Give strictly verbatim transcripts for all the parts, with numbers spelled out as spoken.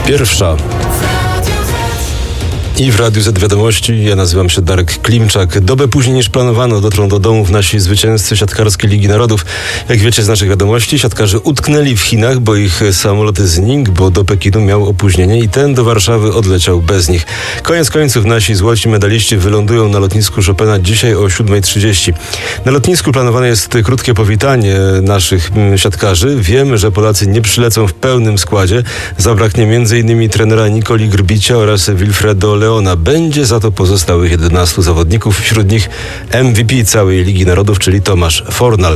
Pierwsza. I w Radiu Z Wiadomości, ja nazywam się Darek Klimczak. Dobę później niż planowano dotrą do domów nasi zwycięzcy siatkarskiej Ligi Narodów. Jak wiecie z naszych wiadomości, siatkarze utknęli w Chinach, bo ich samolot z Ningbo do Pekinu miał opóźnienie i ten do Warszawy odleciał bez nich. Koniec końców nasi złoci medaliści wylądują na lotnisku Chopina dzisiaj o siódma trzydzieści. Na lotnisku planowane jest krótkie powitanie naszych siatkarzy. Wiemy, że Polacy nie przylecą w pełnym składzie. Zabraknie między innymi trenera Nikoli Grbicia oraz Wilfredo Leona. Będzie za to pozostałych jedenastu zawodników, wśród nich M V P całej Ligi Narodów, czyli Tomasz Fornal.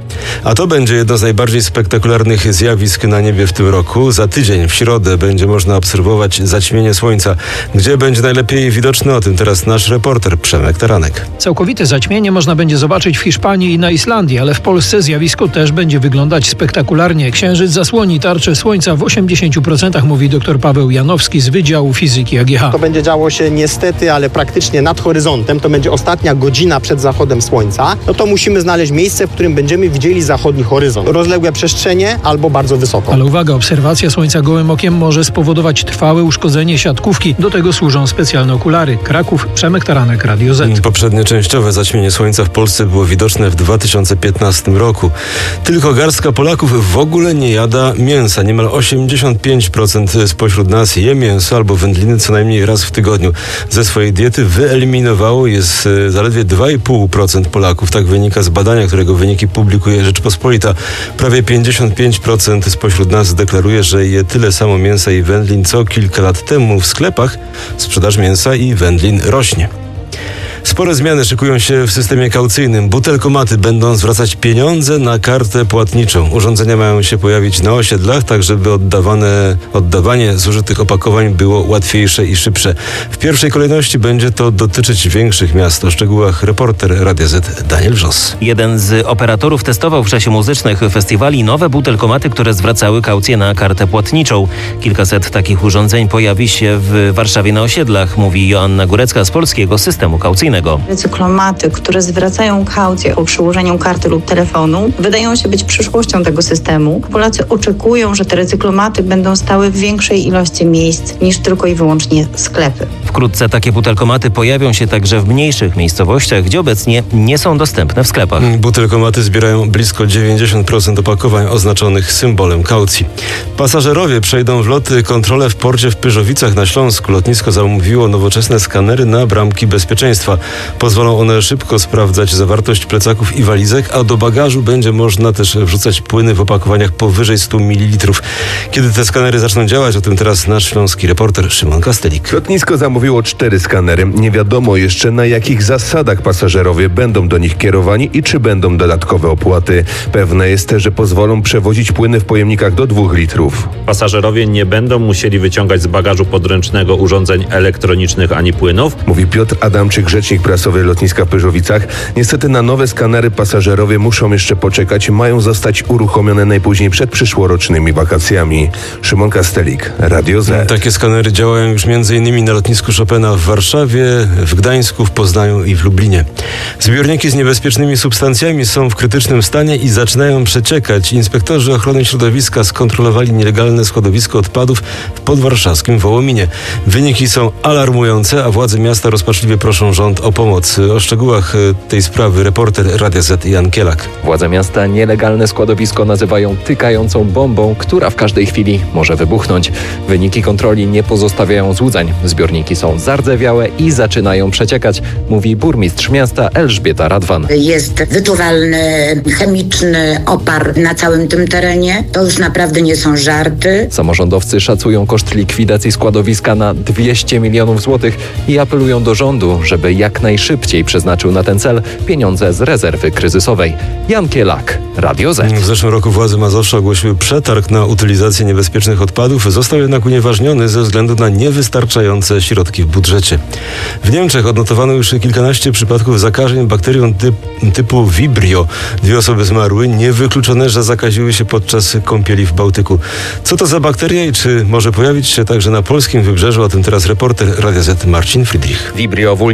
A to będzie jedno z najbardziej spektakularnych zjawisk na niebie w tym roku. Za tydzień, w środę, będzie można obserwować zaćmienie słońca. Gdzie będzie najlepiej widoczne, o tym teraz nasz reporter Przemek Taranek. Całkowite zaćmienie można będzie zobaczyć w Hiszpanii i na Islandii, ale w Polsce zjawisko też będzie wyglądać spektakularnie. Księżyc zasłoni tarczę słońca w osiemdziesięciu procentach, mówi dr Paweł Janowski z Wydziału Fizyki A G H. To będzie działo się niestety, ale praktycznie nad horyzontem. To będzie ostatnia godzina przed zachodem słońca. No to musimy znaleźć miejsce, w którym będziemy widzieli zachodni horyzont. Rozległe przestrzenie albo bardzo wysoko. Ale uwaga, obserwacja słońca gołym okiem może spowodować trwałe uszkodzenie siatkówki. Do tego służą specjalne okulary. Kraków, Przemek Taranek, Radio Z. Poprzednie częściowe zaćmienie słońca w Polsce było widoczne w dwa tysiące piętnastym roku. Tylko garstka Polaków w ogóle nie jada mięsa. Niemal osiemdziesiąt pięć procent spośród nas je mięso albo wędliny co najmniej raz w tygodniu. Ze swojej diety wyeliminowało jest zaledwie dwa i pół procent Polaków. Tak wynika z badania, którego wyniki publikuje Rzeczpospolita. Prawie pięćdziesiąt pięć procent spośród nas deklaruje, że je tyle samo mięsa i wędlin, co kilka lat temu. W sklepach sprzedaż mięsa i wędlin rośnie. Spore zmiany szykują się w systemie kaucyjnym. Butelkomaty będą zwracać pieniądze na kartę płatniczą. Urządzenia mają się pojawić na osiedlach, tak żeby oddawane, oddawanie zużytych opakowań było łatwiejsze i szybsze. W pierwszej kolejności będzie to dotyczyć większych miast. O szczegółach reporter Radia Z Daniel Wrzos. Jeden z operatorów testował w czasie muzycznych festiwali nowe butelkomaty, które zwracały kaucję na kartę płatniczą. Kilkaset takich urządzeń pojawi się w Warszawie na osiedlach, mówi Joanna Górecka z Polskiego Systemu Kaucyjnego. Recyklomaty, które zwracają kaucję po przyłożeniu karty lub telefonu, wydają się być przyszłością tego systemu. Polacy oczekują, że te recyklomaty będą stały w większej ilości miejsc niż tylko i wyłącznie sklepy. Wkrótce takie butelkomaty pojawią się także w mniejszych miejscowościach, gdzie obecnie nie są dostępne w sklepach. Butelkomaty zbierają blisko dziewięćdziesiąt procent opakowań oznaczonych symbolem kaucji. Pasażerowie przejdą w loty kontrolę w porcie w Pyrzowicach na Śląsku. Lotnisko zamówiło nowoczesne skanery na bramki bezpieczeństwa. Pozwolą one szybko sprawdzać zawartość plecaków i walizek, a do bagażu będzie można też wrzucać płyny w opakowaniach powyżej stu mililitrów. Kiedy te skanery zaczną działać, o tym teraz nasz śląski reporter Szymon Kastelik. Lotnisko zamówiło cztery skanery. Nie wiadomo jeszcze, na jakich zasadach pasażerowie będą do nich kierowani i czy będą dodatkowe opłaty. Pewne jest, że pozwolą przewozić płyny w pojemnikach do dwóch litrów. Pasażerowie nie będą musieli wyciągać z bagażu podręcznego urządzeń elektronicznych ani płynów, mówi Piotr Adamczyk, rzecznik prasowy lotniska w Pyrzowicach. Niestety na nowe skanery pasażerowie muszą jeszcze poczekać. Mają zostać uruchomione najpóźniej przed przyszłorocznymi wakacjami. Szymon Kastelik, Radio Z. Takie skanery działają już między innymi na lotnisku Chopina w Warszawie, w Gdańsku, w Poznaniu i w Lublinie. Zbiorniki z niebezpiecznymi substancjami są w krytycznym stanie i zaczynają przeciekać. Inspektorzy ochrony środowiska skontrolowali nielegalne składowisko odpadów w podwarszawskim Wołominie. Wyniki są alarmujące, a władze miasta rozpaczliwie proszą rząd o pomoc. O szczegółach tej sprawy reporter Radia Z Jan Kielak. Władze miasta nielegalne składowisko nazywają tykającą bombą, która w każdej chwili może wybuchnąć. Wyniki kontroli nie pozostawiają złudzeń. Zbiorniki są zardzewiałe i zaczynają przeciekać, mówi burmistrz miasta Elżbieta Radwan. Jest wyczuwalny chemiczny opar na całym tym terenie. To już naprawdę nie są żarty. Samorządowcy szacują koszt likwidacji składowiska na dwieście milionów złotych i apelują do rządu, żeby jak najszybciej przeznaczył na ten cel pieniądze z rezerwy kryzysowej. Jan Kielak, Radio Z. W zeszłym roku władze Mazowsza ogłosiły przetarg na utylizację niebezpiecznych odpadów. Został jednak unieważniony ze względu na niewystarczające środki w budżecie. W Niemczech odnotowano już kilkanaście przypadków zakażeń bakterią typ, typu Vibrio. Dwie osoby zmarły. Niewykluczone, że zakaziły się podczas kąpieli w Bałtyku. Co to za bakteria i czy może pojawić się także na polskim wybrzeżu? O tym teraz reporter Radia Z Marcin Friedrich. Vibrio vulnificus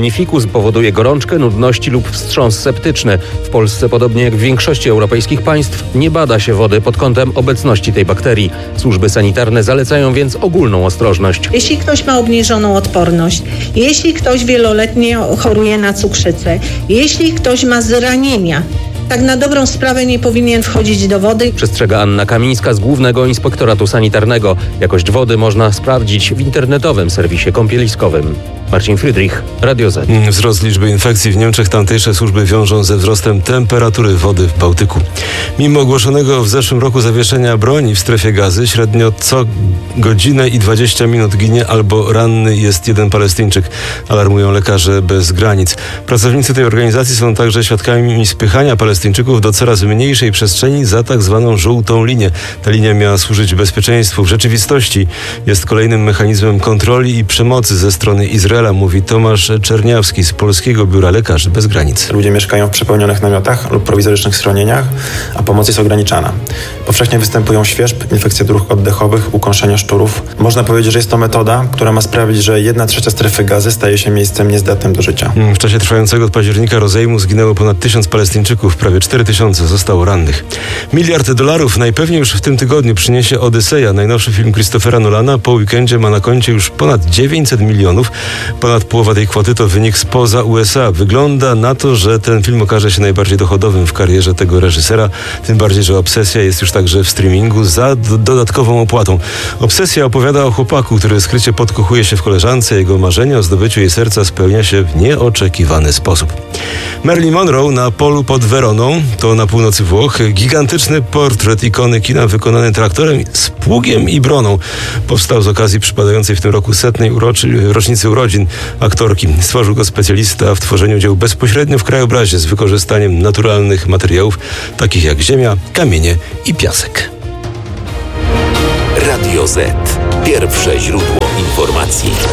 powoduje gorączkę, nudności lub wstrząs septyczny. W Polsce, podobnie jak w większości europejskich państw, nie bada się wody pod kątem obecności tej bakterii. Służby sanitarne zalecają więc ogólną ostrożność. Jeśli ktoś ma obniżoną odporność, jeśli ktoś wieloletnie choruje na cukrzycę, jeśli ktoś ma zranienia, tak na dobrą sprawę nie powinien wchodzić do wody. Przestrzega Anna Kamińska z Głównego Inspektoratu Sanitarnego. Jakość wody można sprawdzić w internetowym serwisie kąpieliskowym. Marcin Friedrich, Radio Z. Wzrost liczby infekcji w Niemczech tamtejsze służby wiążą ze wzrostem temperatury wody w Bałtyku. Mimo ogłoszonego w zeszłym roku zawieszenia broni w strefie Gazy, średnio co godzinę i dwadzieścia minut ginie albo ranny jest jeden Palestyńczyk, alarmują Lekarze Bez Granic. Pracownicy tej organizacji są także świadkami spychania Palestyńczyków do coraz mniejszej przestrzeni za tak zwaną żółtą linię. Ta linia miała służyć bezpieczeństwu. W rzeczywistości jest kolejnym mechanizmem kontroli i przemocy ze strony Izraela, mówi Tomasz Czerniawski z Polskiego Biura Lekarzy Bez Granic. Ludzie mieszkają w przepełnionych namiotach lub prowizorycznych schronieniach, a pomoc jest ograniczana. Powszechnie występują świerzb, infekcje dróg oddechowych, ukąszenia szczurów. Można powiedzieć, że jest to metoda, która ma sprawić, że jedna trzecia strefy Gazy staje się miejscem niezdatnym do życia. W czasie trwającego od października rozejmu zginęło ponad tysiąc Palestyńczyków, prawie cztery tysiące zostało rannych. Miliard dolarów najpewniej już w tym tygodniu przyniesie Odyseja, najnowszy film Christophera Nolana. Po weekendzie ma na koncie już ponad dziewięćset milionów. Ponad połowa tej kwoty to wynik spoza U S A. Wygląda na to, że ten film okaże się najbardziej dochodowym w karierze tego reżysera. Tym bardziej, że Obsesja jest już także w streamingu za d- dodatkową opłatą. Obsesja opowiada o chłopaku, który skrycie podkochuje się w koleżance. Jego marzenie o zdobyciu jej serca spełnia się w nieoczekiwany sposób. Marilyn Monroe na polu pod Weroną, to na północy Włoch. Gigantyczny portret ikony kina wykonany traktorem z pługiem i broną. Powstał z okazji przypadającej w tym roku setnej uroczy, rocznicy urodzin aktorki. Stworzył go specjalista w tworzeniu dzieł bezpośrednio w krajobrazie z wykorzystaniem naturalnych materiałów, takich jak ziemia, kamienie i piasek. Radio Z. Pierwsze źródło informacji.